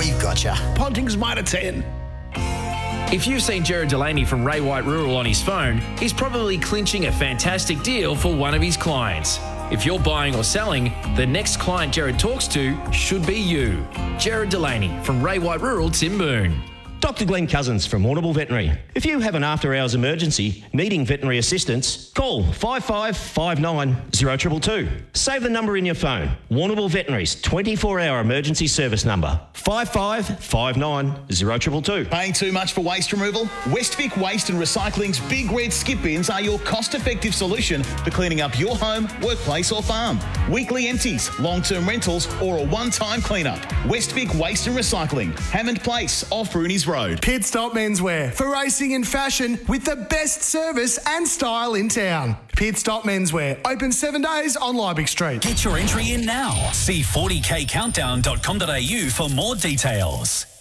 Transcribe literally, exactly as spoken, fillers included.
we've got you. Ponting's Mitre ten. If you've seen Jared Delaney from Ray White Rural on his phone, he's probably clinching a fantastic deal for one of his clients. If you're buying or selling, the next client Jared talks to should be you. Jared Delaney from Ray White Rural, Timboon. Doctor Glenn Cousins from Warrnambool Veterinary. If you have an after-hours emergency needing veterinary assistance, call five five five nine zero two two two. Save the number in your phone. Warrnambool Veterinary's twenty-four hour emergency service number, five five five nine zero two two two. Paying too much for waste removal? Westvic Waste and Recycling's Big Red Skip Bins are your cost-effective solution for cleaning up your home, workplace or farm. Weekly empties, long-term rentals or a one-time clean-up. Westvic Waste and Recycling, Hammond Place, off Rooney's Road. Pit Stop Menswear for racing and fashion with the best service and style in town. Pit Stop Menswear, open seven days on Liebig Street. Get your entry in now. See forty k countdown dot com dot a u for more details.